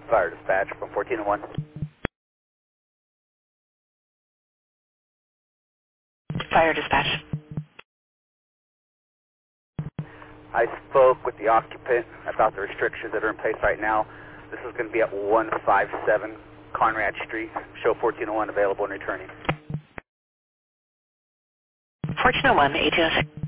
Fire dispatch from 1401. Fire dispatch. I spoke with the occupant about the restrictions that are in place right now. This is going to be at 157 Conrad Street. Show 1401 available and returning. 1401, 1806.